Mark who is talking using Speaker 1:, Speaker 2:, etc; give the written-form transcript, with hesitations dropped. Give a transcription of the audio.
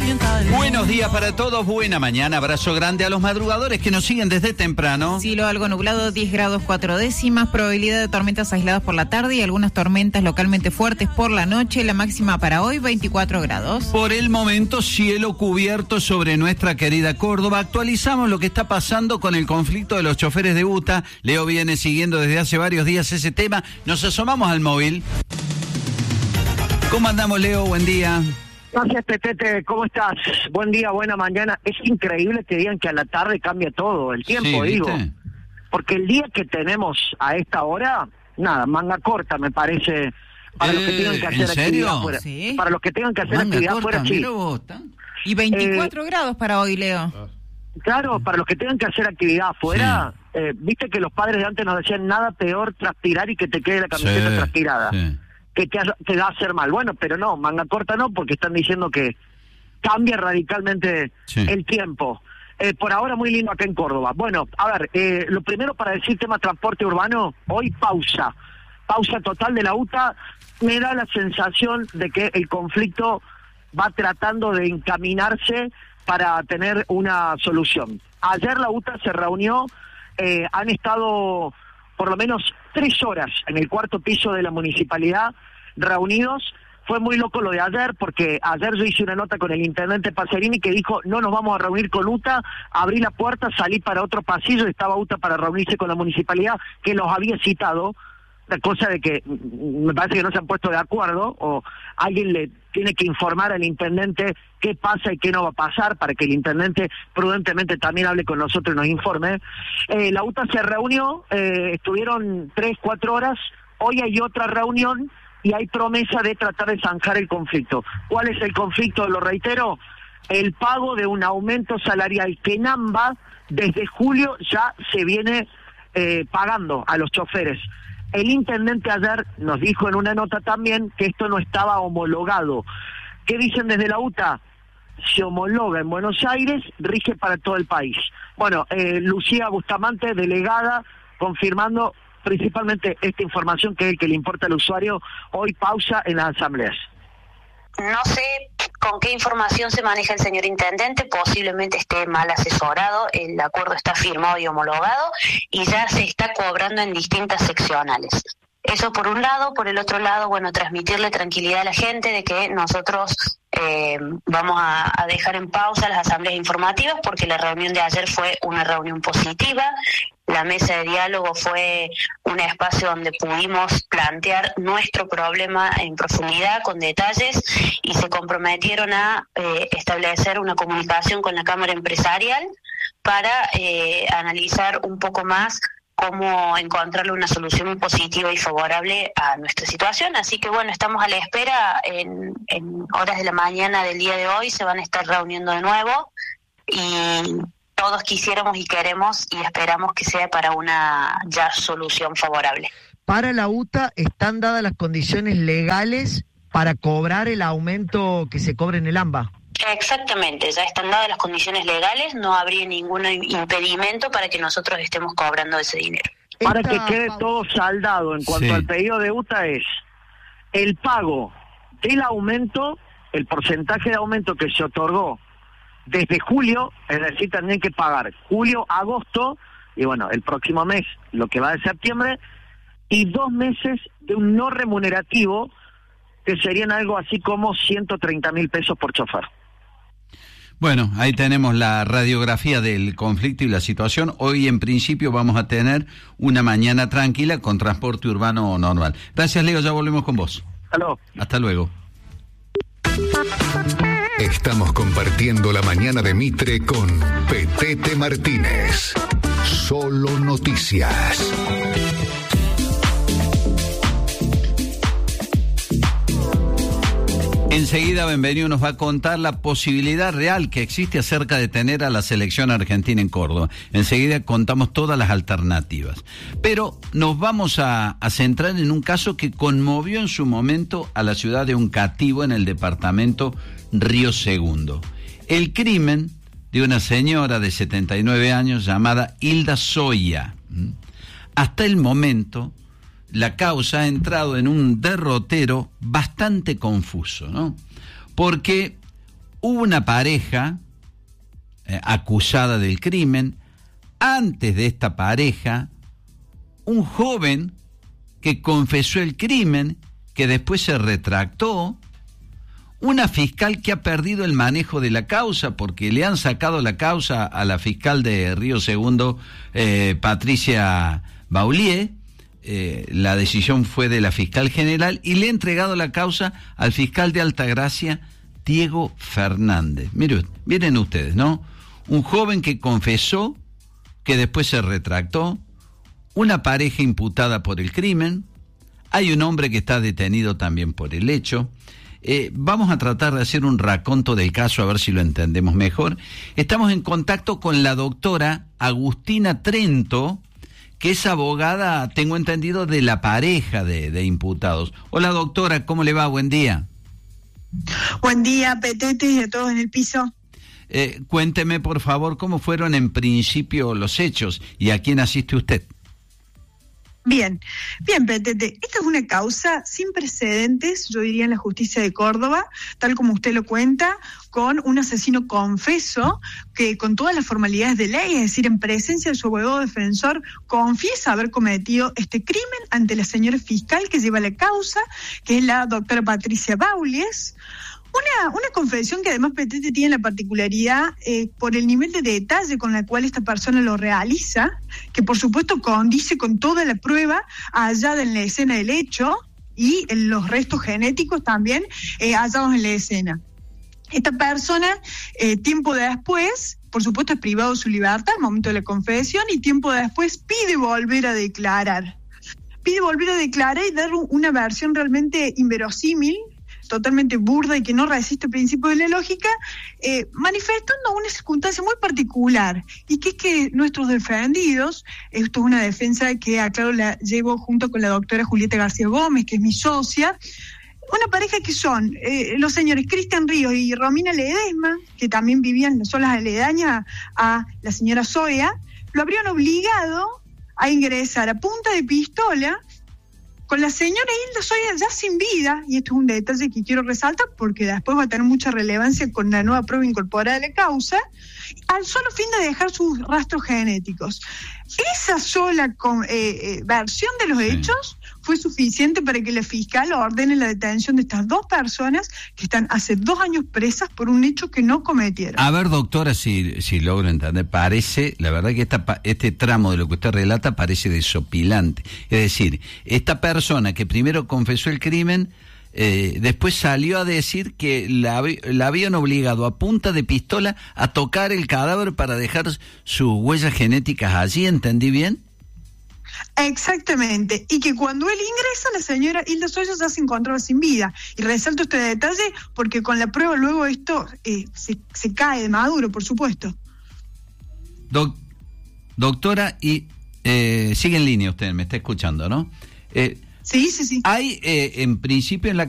Speaker 1: Buenos días para todos, buena mañana, abrazo grande a los madrugadores que nos siguen desde temprano.
Speaker 2: Cielo algo nublado, 10 grados 4 décimas, probabilidad de tormentas aisladas por la tarde y algunas tormentas localmente fuertes por la noche, la máxima para hoy 24 grados.
Speaker 1: Por el momento, cielo cubierto sobre nuestra querida Córdoba. Actualizamos lo que está pasando con el conflicto de los choferes de UTA. Leo viene siguiendo desde hace varios días ese tema. Nos asomamos al móvil. ¿Cómo andamos, Leo? Buen día.
Speaker 3: Gracias, Petete, ¿cómo estás? Buen día, buena mañana. Es increíble que digan que a la tarde cambia todo, el tiempo,
Speaker 1: sí,
Speaker 3: digo.
Speaker 1: ¿viste?
Speaker 3: Porque el día que tenemos a esta hora, nada, manga corta me parece, para los que tengan que hacer
Speaker 1: ¿en serio?
Speaker 3: actividad afuera.
Speaker 2: Sí.
Speaker 3: Para los que tengan que hacer
Speaker 1: Manga
Speaker 3: actividad
Speaker 1: corta,
Speaker 3: afuera, sí.
Speaker 1: mira vos,
Speaker 2: Y 24 grados para hoy, Leo.
Speaker 3: Claro, para los que tengan que hacer actividad afuera, viste que los padres de antes nos decían nada peor transpirar y que te quede la camiseta
Speaker 1: Sí,
Speaker 3: transpirada.
Speaker 1: sí.
Speaker 3: Que te va a hacer mal. Bueno, pero no, manga corta no, porque están diciendo que cambia radicalmente el tiempo. Por ahora muy lindo acá en Córdoba. Bueno, a ver, lo primero para decir tema transporte urbano, hoy pausa total de la UTA. Me da la sensación de que el conflicto va tratando de encaminarse para tener una solución. Ayer la UTA se reunió, han estado por lo menos 3 horas en el cuarto piso de la municipalidad reunidos. Fue muy loco lo de ayer, porque ayer yo hice una nota con el intendente Pacerini que dijo, no nos vamos a reunir con UTA, abrí la puerta, salí para otro pasillo y estaba UTA para reunirse con la municipalidad, que los había citado, la cosa de que me parece que no se han puesto de acuerdo, o alguien le tiene que informar al intendente qué pasa y qué no va a pasar, para que el intendente prudentemente también hable con nosotros y nos informe. La UTA se reunió, estuvieron 3-4 horas, hoy hay otra reunión, y hay promesa de tratar de zanjar el conflicto. ¿Cuál es el conflicto? Lo reitero, el pago de un aumento salarial que en AMBA desde julio ya se viene pagando a los choferes. El intendente ayer nos dijo en una nota también que esto no estaba homologado. ¿Qué dicen desde la UTA? Se homologa en Buenos Aires, rige para todo el país. Bueno, Lucía Bustamante, delegada, confirmando principalmente esta información que es el que le importa al usuario. Hoy pausa en las asambleas.
Speaker 4: No sé con qué información se maneja el señor intendente, posiblemente esté mal asesorado, el acuerdo está firmado y homologado y ya se está cobrando en distintas seccionales. Eso por un lado. Por el otro lado, bueno, transmitirle tranquilidad a la gente de que nosotros vamos a dejar en pausa las asambleas informativas, porque la reunión de ayer fue una reunión positiva. La mesa de diálogo fue un espacio donde pudimos plantear nuestro problema en profundidad, con detalles, y se comprometieron a establecer una comunicación con la Cámara Empresarial para analizar un poco más cómo encontrarle una solución muy positiva y favorable a nuestra situación. Así que bueno, estamos a la espera. En horas de la mañana del día de hoy se van a estar reuniendo de nuevo, y todos quisiéramos y queremos y esperamos que sea para una ya solución favorable.
Speaker 5: Para la UTA, ¿están dadas las condiciones legales para cobrar el aumento que se cobra en el AMBA?
Speaker 4: Exactamente, ya están dadas las condiciones legales, no habría ningún impedimento para que nosotros estemos cobrando ese dinero.
Speaker 3: Para que quede todo saldado en cuanto al pedido de UTA, es el pago del aumento, el porcentaje de aumento que se otorgó desde julio, es decir, tendrían que pagar julio, agosto, y bueno, el próximo mes, lo que va de septiembre, y 2 meses de un no remunerativo, que serían algo así como 130.000 pesos por chofer.
Speaker 1: Bueno, ahí tenemos la radiografía del conflicto y la situación. Hoy en principio vamos a tener una mañana tranquila con transporte urbano normal. Gracias, Leo, ya volvemos con vos. Hasta luego.
Speaker 6: Estamos compartiendo la mañana de Mitre con Petete Martínez. Solo noticias.
Speaker 1: Enseguida Benvenido nos va a contar la posibilidad real que existe acerca de tener a la selección argentina en Córdoba. Enseguida contamos todas las alternativas. Pero nos vamos a centrar en un caso que conmovió en su momento a la ciudad de Uncativo, en el departamento Río Segundo. El crimen de una señora de 79 años llamada Hilda Soya. Hasta el momento, la causa ha entrado en un derrotero bastante confuso, ¿no? Porque hubo una pareja acusada del crimen. Antes de esta pareja, un joven que confesó el crimen, que después se retractó, una fiscal que ha perdido el manejo de la causa porque le han sacado la causa a la fiscal de Río Segundo, Patricia Baulier. La decisión fue de la fiscal general y le ha entregado la causa al fiscal de Altagracia, Diego Fernández. Miren ustedes, ¿no? Un joven que confesó, que después se retractó, una pareja imputada por el crimen, hay un hombre que está detenido también por el hecho. Vamos a tratar de hacer un raconto del caso a ver si lo entendemos mejor. Estamos en contacto con la doctora Agustina Trento, que es abogada, tengo entendido, de la pareja de imputados. Hola doctora, ¿cómo le va? Buen día.
Speaker 7: Buen día, Petete, y a todos en el piso.
Speaker 1: Cuénteme, por favor, cómo fueron en principio los hechos y a quién asiste usted.
Speaker 7: Bien, Petete, esta es una causa sin precedentes, yo diría, en la justicia de Córdoba, tal como usted lo cuenta, con un asesino confeso que con todas las formalidades de ley, es decir, en presencia de su abogado defensor, confiesa haber cometido este crimen ante la señora fiscal que lleva la causa, que es la doctora Patricia Baulier. Una confesión que además Petete tiene la particularidad por el nivel de detalle con la cual esta persona lo realiza, que por supuesto condice con toda la prueba hallada en la escena del hecho y en los restos genéticos también hallados en la escena. Esta persona, tiempo después, por supuesto es privado de su libertad al momento de la confesión y tiempo después pide volver a declarar. Pide volver a declarar y dar una versión realmente inverosímil, totalmente burda y que no resiste el principio de la lógica, manifestando una circunstancia muy particular, y que es que nuestros defendidos, esto es una defensa que, aclaro, la llevo junto con la doctora Julieta García Gómez, que es mi socia, una pareja que son los señores Cristian Ríos y Romina Ledesma, que también vivían en las zonas aledañas a la señora Zoea, lo habrían obligado a ingresar a punta de pistola con la señora Hilda Zoea ya sin vida, y esto es un detalle que quiero resaltar porque después va a tener mucha relevancia con la nueva prueba incorporada de la causa, al solo fin de dejar sus rastros genéticos. Esa sola versión de los hechos fue suficiente para que la fiscal ordene la detención de estas dos personas que están hace 2 años presas por un hecho que no cometieron.
Speaker 1: A ver, doctora, si logro entender, parece, la verdad que este tramo de lo que usted relata parece desopilante. Es decir, esta persona que primero confesó el crimen, después salió a decir que la habían obligado a punta de pistola a tocar el cadáver para dejar sus huellas genéticas allí, ¿entendí bien?
Speaker 7: Exactamente, y que cuando él ingresa, la señora Hilda Zoea ya se encontraba sin vida. Y resalto este detalle porque con la prueba luego esto se cae de maduro, por supuesto.
Speaker 1: Doctora, y sigue en línea usted, me está escuchando, ¿no?
Speaker 7: Sí.
Speaker 1: Hay, en principio, en la